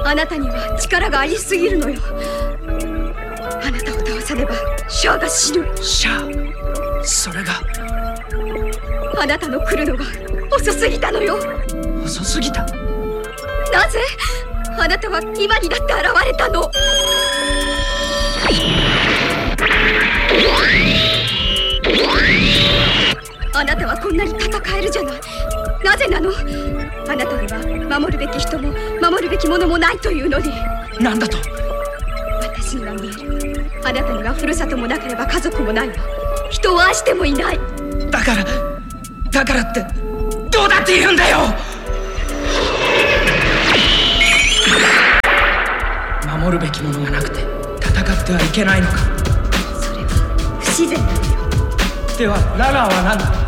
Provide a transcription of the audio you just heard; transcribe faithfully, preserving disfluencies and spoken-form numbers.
あなたには力がありすぎるのよ。あなたを倒さねばシャアが死ぬ。 シャア、それがあなたの来るのが遅すぎたのよ。 遅すぎた。 なぜあなたは今になって現れたの？あなたはこんなに戦えるじゃない。なぜなの？あなたには守るべき人も守るべきものもないというのに。 なんだと？ 私には見える。あなたにはふるさともなければ家族もないわ。人を愛してもいない。 だからだからってどうだって言うんだよ。守るべきものがなくて戦ってはいけないのか。 それは不自然だよ。 ではララーは何だ？